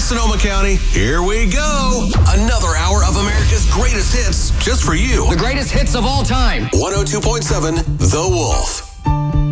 Sonoma County, here we go. Another hour of America's greatest hits just for you. The greatest hits of all time. 102.7 The Wolf.